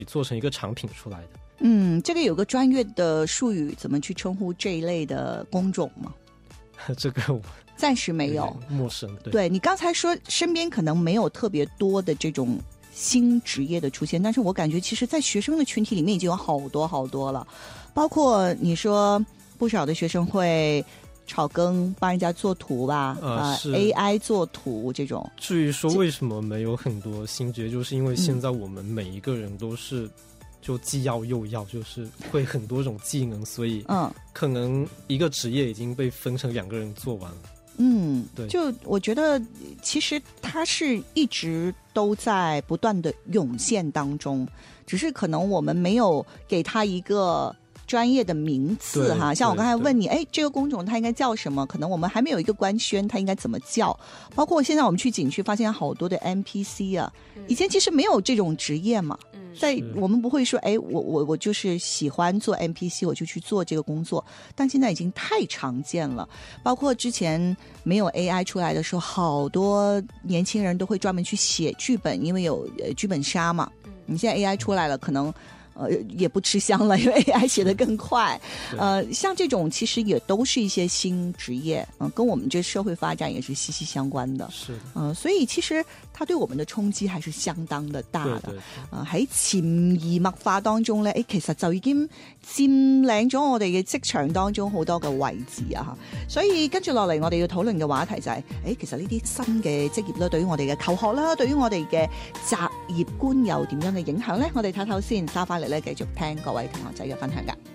做成一个产品出来的。 这个有个专业的术语怎么去称呼这一类的工种吗？ 这个我暂时没有， 陌生。 对，你刚才说身边可能没有特别多的这种新职业的出现，但是我感觉其实在学生的群体里面已经有好多好多了，包括你说不少的学生会草根帮人家做图吧，AI 做图这种。 至于说为什么没有很多新职业，就是因为现在我们每一个人都是就既要又要，就是会很多种技能，所以可能一个职业已经被分成2个人做完了。对， 就我觉得其实它是一直都在不断的涌现当中，只是可能我们没有给它一个专业的名字哈。像我刚才问你，这个工种它应该叫什么？可能我们还没有一个官宣，它应该怎么叫？包括现在我们去景区发现好多的 NPC 啊，以前其实没有这种职业嘛。在我们不会说我就是喜欢做 NPC 我就去做这个工作，但现在已经太常见了。包括之前没有 AI 出来的时候，好多年轻人都会专门去写剧本，因为有剧本杀嘛。你现在 AI 出来了，可能也不吃香了，因为 AI 写得更快。像这种其实也都是一些新职业，跟我们这社会发展也是息息相關的。 是所以其實它對我們的衝擊還是相當的大的。喺潛移默化當中咧，其實就已經佔領咗我哋嘅職場當中好多嘅位置啊！所以跟住落嚟，我哋要討論嘅話題就係、其實呢啲新嘅職業咧，對於我哋嘅求學啦，對於我哋嘅擇業觀有點樣嘅影響咧？我哋睇睇先，翻返嚟咧繼續聽各位同學仔嘅分享㗎。